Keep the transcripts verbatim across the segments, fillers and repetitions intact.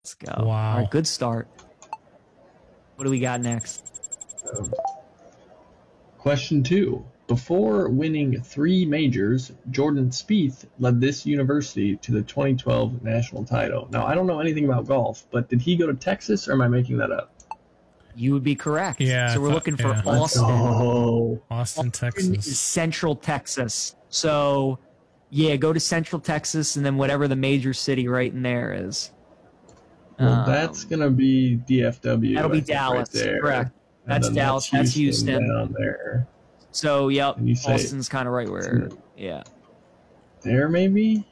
Let's go. Wow. All right, good start. What do we got next? Um, question two. Before winning three majors, Jordan Spieth led this university to the twenty twelve national title. Now, I don't know anything about golf, but did he go to Texas, or am I making that up? You would be correct. Yeah, So we're thought- looking for yeah. Austin. Oh, Austin, Texas. Is Central Texas. So, yeah, go to Central Texas, and then whatever the major city right in there is. well, Um, that's gonna be D F W. That'll I be think, Dallas, right there. correct. And That's then Dallas, that's Houston. down there. So, yep, And you say- Austin's kind of right where, yeah. There, maybe.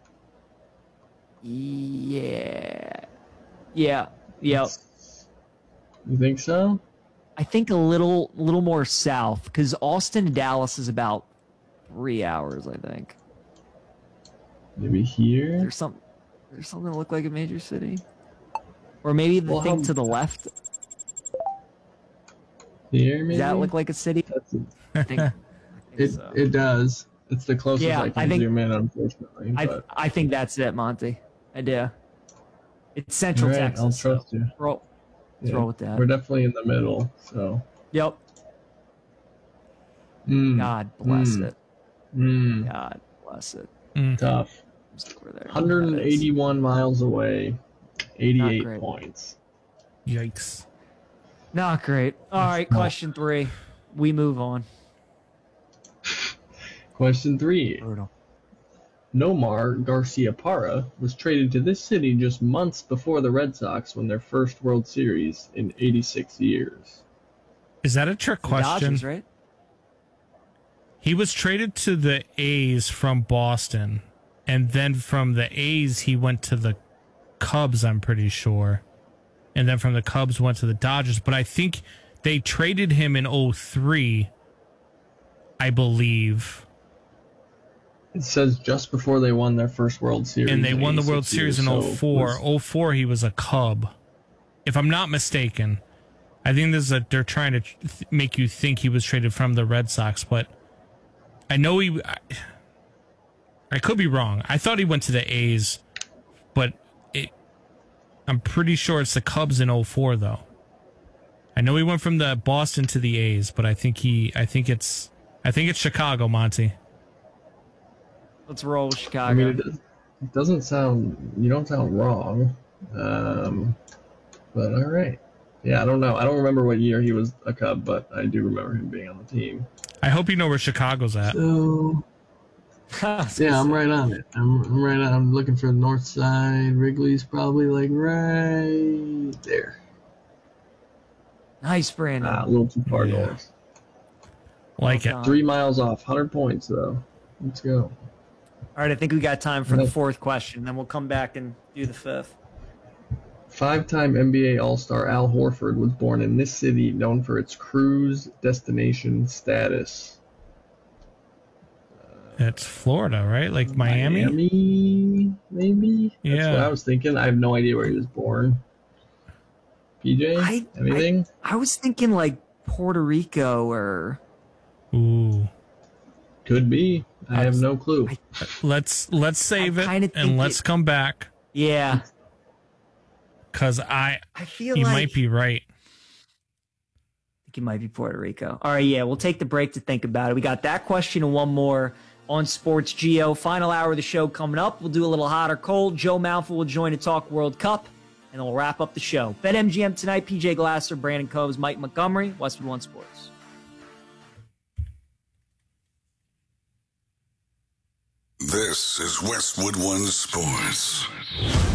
Yeah. Yeah, yep. You think so? I think a little little more south, because Austin to Dallas is about three hours, I think. Maybe here. There's some, there's something that look like a major city, or maybe the Well, thing how- to the left. Here, maybe. Does that look like a city? That's it. I think, I think It, so. it does. It's the closest Yeah, I can I think- zoom in, unfortunately. I But I think that's it, Monty. I do. It's Central all right, Texas. I'll so trust you. Roll, let's Yeah. roll with that. We're definitely in the middle, so. Yep. Mm, God bless Mm. it. mm, God bless it. Mm. tough. Let's go there. one hundred eighty-one miles away, eighty-eight great. points. Yikes. Not great. All right, question three. We move on. Question three. Brutal. Nomar Garcia-Parra was traded to this city just months before the Red Sox won their first World Series in eighty-six years. Is that a trick The question? Dodgers, right? He was traded to the A's from Boston, and then from the A's he went to the Cubs, I'm pretty sure. And then from the Cubs went to the Dodgers, but I think they traded him in oh three, I believe. It says just before they won their first World Series. And they in won the World eighty-six Series years, in so oh four. was- oh four he was a Cub. If I'm not mistaken. I think this is a, they're trying to th- make you think he was traded from the Red Sox, but I know he I, I could be wrong. I thought he went to the A's, but it I'm pretty sure it's the Cubs in oh four though. I know he went from the Boston to the A's, but I think he I think it's I think it's Chicago, Monty. Let's roll with Chicago. I mean, it, does, it doesn't sound. You don't sound wrong. Um, but all right. Yeah, I don't know. I don't remember what year he was a Cub, but I do remember him being on the team. I hope you know where Chicago's at. So yeah, I'm right on it. I'm, I'm right on. I'm looking for the north side. Wrigley's probably like right there. Nice, Brandon. Ah, a little too far Yeah. north. Like Well it. done. Three miles off. one hundred points though. Let's go. All right, I think we got time for the Okay. fourth question. Then we'll come back and do the fifth. Five-time N B A All-Star Al Horford was born in this city, known for its cruise destination status. It's Florida, right? Like Miami? Miami, maybe? That's Yeah. what I was thinking. I have no idea where he was born. P J? I- Anything? I was thinking like Puerto Rico or Ooh. Could be. I have no clue. I- Let's let's save I it kinda and think let's it- come back yeah. because I I feel you like might be right. I think it might be Puerto Rico. All right, yeah, we'll take the break to think about it. We got that question and one more on Sports Geo. Final hour of the show coming up. We'll do a little hot or cold. Joe Malfa will join to talk World Cup, and then we'll wrap up the show. BetMGM tonight. P J Glasser, Brandon Coves, Mike Montgomery, Westwood One Sports. This is Westwood One Sports.